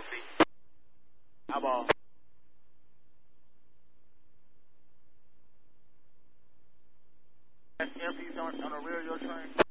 Eyeball. Empties on the rear of your train.